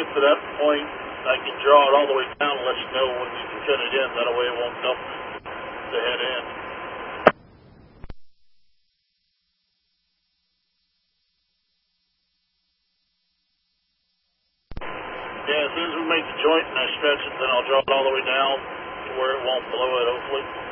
get to that point, I can draw it all the way down and let you know when we can cut it in. That way it won't dump the head in. Yeah, as soon as we make the joint and I stretch it, then I'll draw it all the way down to where it won't blow it, hopefully.